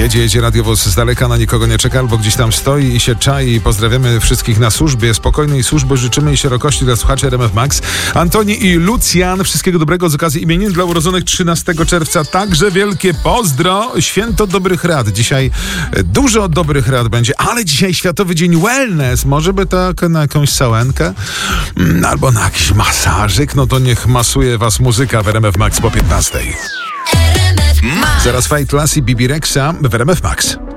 Jedzie radiowóz z daleka, na nikogo nie czeka, albo gdzieś tam stoi i się czai. Pozdrawiamy wszystkich na służbie. Spokojnej służby życzymy i szerokości dla słuchaczy RMF Max. Antoni i Lucjan, wszystkiego dobrego z okazji imienin dla urodzonych 13 czerwca. Także wielkie pozdro. Święto dobrych rad. Dzisiaj dużo dobrych rad będzie, ale dzisiaj Światowy Dzień Wellness. Może by tak na jakąś sałenkę? Albo na jakiś masażyk? No to niech masuje was muzyka w RMF Max po 15. Zaraz Fight Class i Bibi Rexa w RMF Max.